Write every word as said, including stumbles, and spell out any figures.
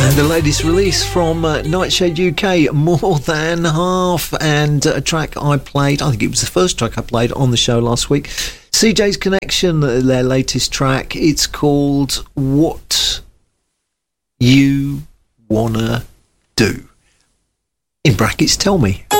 The latest release from uh, Nightshade U K, More Than Half, and a track I played, I think it was the first track I played on the show last week, C J's Connection, their latest track. It's called What You Wanna Do. In brackets, Tell Me.